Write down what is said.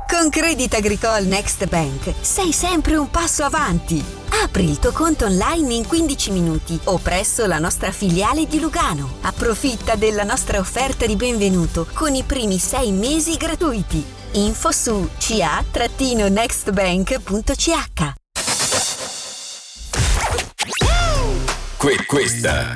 Con Crédit Agricole Next Bank sei sempre un passo avanti. Apri il tuo conto online in 15 minuti o presso la nostra filiale di Lugano. Approfitta della nostra offerta di benvenuto con i primi 6 mesi gratuiti. Info su ca-nextbank.ch. Questa